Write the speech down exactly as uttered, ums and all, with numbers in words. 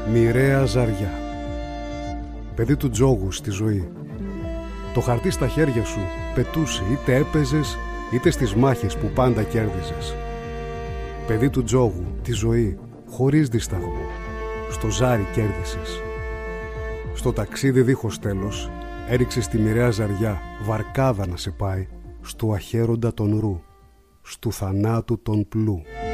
Μοιραία ζαριά. Παιδί του τζόγου στη ζωή. Το χαρτί στα χέρια σου πετούσε, είτε έπαιζες είτε στις μάχες που πάντα κέρδιζες. Παιδί του τζόγου, τη ζωή, χωρίς δισταγμό, στο ζάρι κέρδισες. Στο ταξίδι δίχως τέλος, έριξες τη μοιραία ζαριά, βαρκάδα να σε πάει, στου αχέροντα τον ρου, στου θανάτου τον πλού.